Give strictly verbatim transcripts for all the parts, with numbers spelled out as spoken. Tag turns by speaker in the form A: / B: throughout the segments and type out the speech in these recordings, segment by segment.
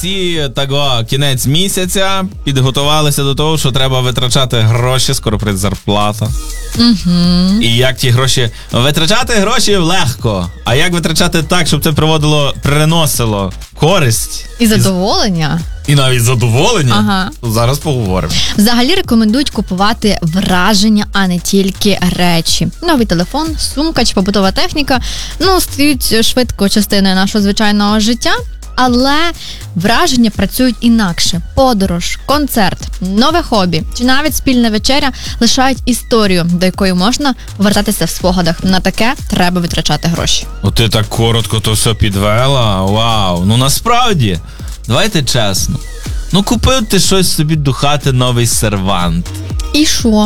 A: всі таго, кінець місяця, підготувалися до того, що треба витрачати гроші, скоро прийде зарплата.
B: Угу.
A: І як ті гроші... Витрачати гроші легко, а як витрачати так, щоб це приводило, приносило користь?
B: І задоволення.
A: І навіть задоволення?
B: Ага.
A: Зараз поговоримо.
B: Взагалі рекомендують купувати враження, а не тільки речі. Новий телефон, сумка чи побутова техніка, ну, стають швидко частиною нашого звичайного життя. Але враження працюють інакше. Подорож, концерт, нове хобі чи навіть спільна вечеря лишають історію, до якої можна повертатися в спогадах. На таке треба витрачати гроші.
A: О, ти так коротко то все підвела? Вау! Ну насправді, давайте чесно. Ну купив ти щось собі до хати, новий сервант.
B: І що?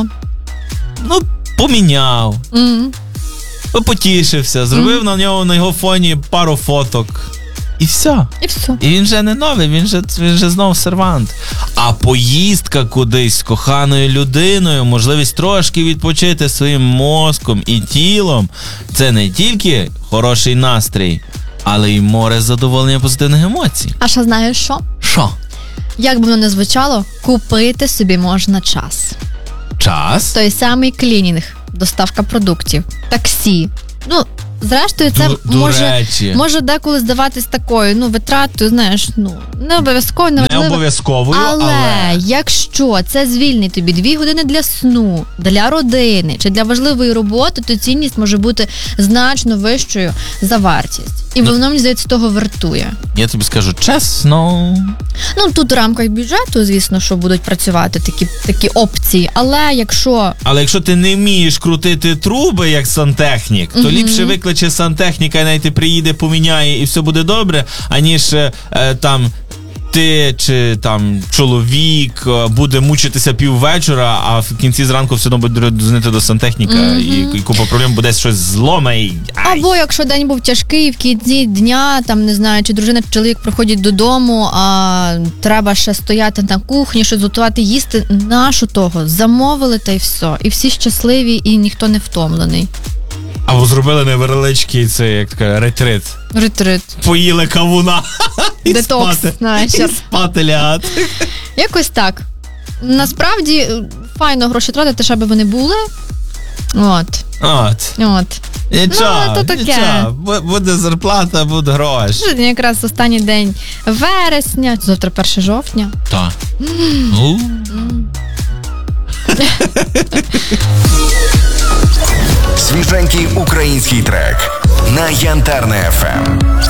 A: Ну, поміняв.
B: Mm.
A: Потішився, зробив mm. на нього, на його фоні пару фоток. І все.
B: І все.
A: І він вже не новий, він вже, він вже знов сервант. А поїздка кудись з коханою людиною, можливість трошки відпочити своїм мозком і тілом, це не тільки хороший настрій, але й море задоволення позитивних емоцій.
B: А ще знаєш що?
A: Що?
B: Як би воно не звучало, купити собі можна час.
A: Час?
B: Той самий клінінг, доставка продуктів, таксі. Ну, зрештою, це
A: Ду-
B: може, може деколи здаватись такою, ну, витратою, знаєш, ну, не обов'язково, не
A: Не обов'язковою,
B: але,
A: але...
B: якщо це звільнить тобі дві години для сну, для родини чи для важливої роботи, то цінність може бути значно вищою за вартість. І
A: ну,
B: воно, мені здається, того вартує.
A: Я тобі скажу чесно.
B: Ну, тут в рамках бюджету, звісно, що будуть працювати такі, такі опції, але якщо...
A: Але якщо ти не вмієш крутити труби, як сантехнік, то
B: Мгм.
A: ліпше викличе сантехніка, і навіть приїде, поміняє, і все буде добре, аніж е, там ти чи там чоловік е, буде мучитися піввечора, а в кінці зранку все одно буде дзвонити до сантехніка,
B: Мгм.
A: і, і купа проблем, буде щось зломе. І... ай.
B: Або якщо день був тяжкий, в кінці дня, там, не знаю, чи дружина, чи чоловік приходять додому, а треба ще стояти на кухні, щось готувати, їсти, нащо того? Замовили, та й все. І всі щасливі, і ніхто не втомлений.
A: Або зробили невеличкий, це як така ретрит.
B: Ретрит.
A: Поїли кавуна. І
B: Детокс,
A: спати.
B: знаєш.
A: І спати лягати.
B: Якось так. Насправді, файно гроші тратити, щоб вони були. От.
A: От.
B: От.
A: Нічого,
B: Ну, то таке.
A: нічого. Бу- Буде зарплата, буде гроші.
B: Сьогодні якраз останній день вересня, завтра перше жовтня.
A: Так. Ну.
C: Свіженький український трек на Янтарне еф ем.